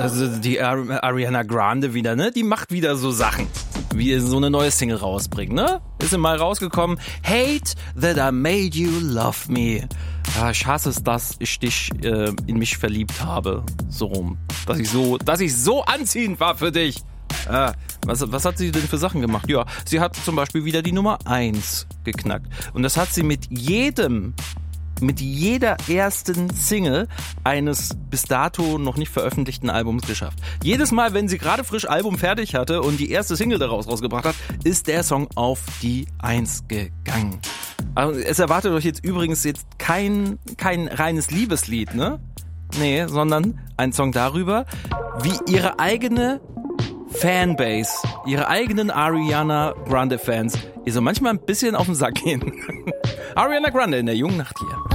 Also die Ariana Grande wieder, ne? Die macht wieder so Sachen. Wie so eine neue Single rausbringt, ne? Ist sie mal rausgekommen. Hate that I made you love me. Ja, ich hasse es, dass ich dich in mich verliebt habe. So rum. Dass ich so anziehend war für dich. Was hat sie denn für Sachen gemacht? Ja, sie hat zum Beispiel wieder die Nummer 1 geknackt. Und das hat sie mit jeder ersten Single eines bis dato noch nicht veröffentlichten Albums geschafft. Jedes Mal, wenn sie gerade frisch Album fertig hatte und die erste Single daraus rausgebracht hat, ist der Song auf die 1 gegangen. Also es erwartet euch jetzt übrigens kein reines Liebeslied, ne? Nee, sondern ein Song darüber, wie ihre eigene Fanbase, ihre eigenen Ariana Grande Fans, ihr so manchmal ein bisschen auf den Sack gehen. Ariana Grande in der jungen Nacht hier.